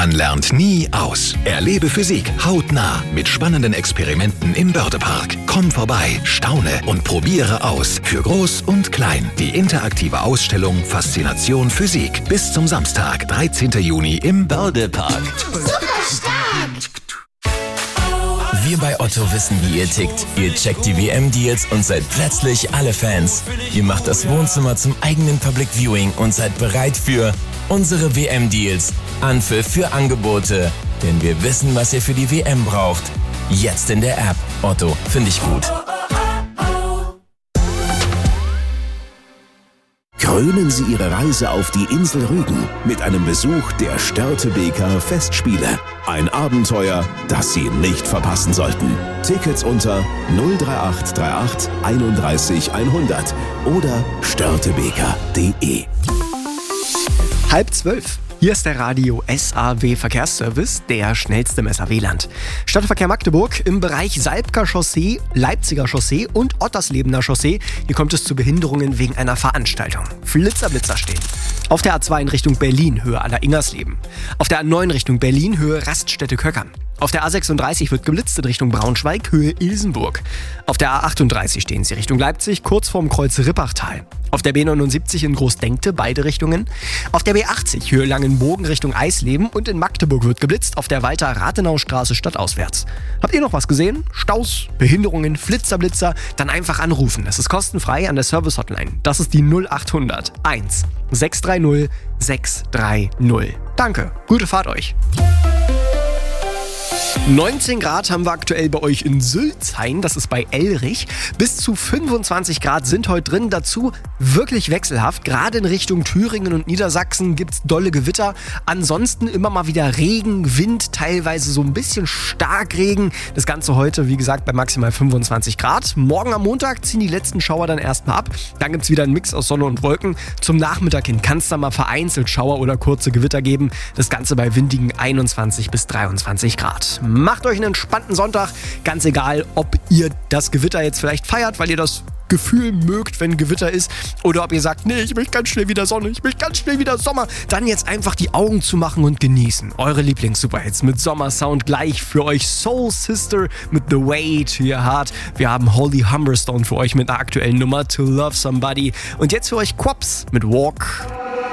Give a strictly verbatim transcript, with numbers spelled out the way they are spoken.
Man lernt nie aus. Erlebe Physik hautnah mit spannenden Experimenten im Bördepark. Komm vorbei, staune und probiere aus. Für Groß und Klein. Die interaktive Ausstellung Faszination Physik. Bis zum Samstag, dreizehnten Juni im Bördepark. Super stark! Wir bei Otto wissen, wie ihr tickt. Ihr checkt die W M-Deals und seid plötzlich alle Fans. Ihr macht das Wohnzimmer zum eigenen Public Viewing und seid bereit für unsere W M-Deals. Anpfiff für Angebote. Denn wir wissen, was ihr für die W M braucht. Jetzt in der App. Otto, finde ich gut. Krönen Sie Ihre Reise auf die Insel Rügen mit einem Besuch der Störtebeker Festspiele. Ein Abenteuer, das Sie nicht verpassen sollten. Tickets unter null drei acht drei acht einunddreißig hundert oder störtebeker punkt de. Halb zwölf. Hier ist der Radio S A W Verkehrsservice, der schnellste im S A W-Land. Stadtverkehr Magdeburg im Bereich Salbker Chaussee, Leipziger Chaussee und Otterslebener Chaussee. Hier kommt es zu Behinderungen wegen einer Veranstaltung. Flitzer, Blitzer stehen. Auf der A zwei in Richtung Berlin, Höhe Aller-Ingersleben. Auf der A neun Richtung Berlin, Höhe Raststätte Köckern. Auf der A sechsunddreißig wird geblitzt in Richtung Braunschweig, Höhe Ilsenburg. Auf der A achtunddreißig stehen Sie Richtung Leipzig, kurz vorm Kreuz Rippachtal. Auf der B neunundsiebzig in Großdenkte, beide Richtungen. Auf der B achtzig, Höhe Langenbogen Richtung Eisleben und in Magdeburg wird geblitzt, auf der Walter-Rathenau-Straße stadtauswärts. Habt ihr noch was gesehen? Staus, Behinderungen, Flitzer, Blitzer? Dann einfach anrufen. Es ist kostenfrei an der Service-Hotline. Das ist die null achthundert eins sechs drei null sechs drei null. Danke, gute Fahrt euch. neunzehn Grad haben wir aktuell bei euch in Sülzhain, das ist bei Elrich. Bis zu fünfundzwanzig Grad sind heute drin, dazu wirklich wechselhaft. Gerade in Richtung Thüringen und Niedersachsen gibt es dolle Gewitter. Ansonsten immer mal wieder Regen, Wind, teilweise so ein bisschen Starkregen. Das Ganze heute, wie gesagt, bei maximal fünfundzwanzig Grad. Morgen am Montag ziehen die letzten Schauer dann erstmal ab. Dann gibt es wieder einen Mix aus Sonne und Wolken. Zum Nachmittag hin kann es dann mal vereinzelt Schauer oder kurze Gewitter geben. Das Ganze bei windigen einundzwanzig bis dreiundzwanzig Grad. Macht euch einen entspannten Sonntag, ganz egal, ob ihr das Gewitter jetzt vielleicht feiert, weil ihr das Gefühl mögt, wenn Gewitter ist, oder ob ihr sagt, nee, ich möchte ganz schnell wieder Sonne, ich möchte ganz schnell wieder Sommer, dann jetzt einfach die Augen zumachen und genießen. Eure Lieblings-Superhits mit Sommersound gleich für euch. Soul Sister mit The Way to Your Heart. Wir haben Holly Humberstone für euch mit einer aktuellen Nummer To Love Somebody. Und jetzt für euch Quops mit Walk.